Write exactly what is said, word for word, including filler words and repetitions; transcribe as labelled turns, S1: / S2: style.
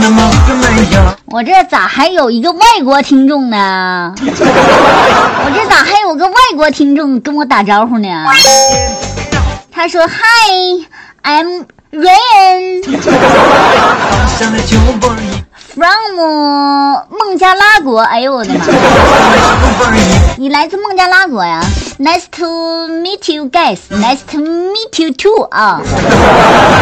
S1: 我这咋还有一个外国听众呢？我这咋还有个外国听众跟我打招呼呢？他说 Hi, I'm Ryan from 孟加拉国。哎呦我的妈！你来自孟加拉国呀 ？Nice to meet you guys. Nice to meet you too 啊。